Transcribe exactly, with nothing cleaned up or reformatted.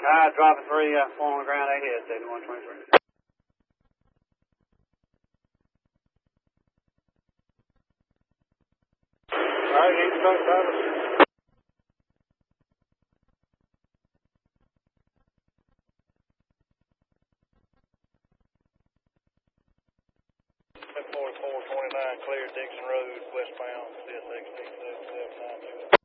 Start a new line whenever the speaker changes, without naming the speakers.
Uh, dropping three, uh, four on the ground, eight heads, eighty-one twenty-three. All right, need to start service.
forty-four twenty-nine, clear Dixon Road, westbound, C S X D seven seven nine two.